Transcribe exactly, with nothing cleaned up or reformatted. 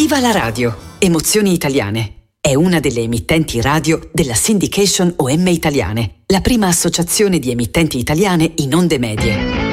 Viva la radio! Emozioni Italiane. È una delle emittenti radio della Syndication O M Italiane, la prima associazione di emittenti italiane in onde medie.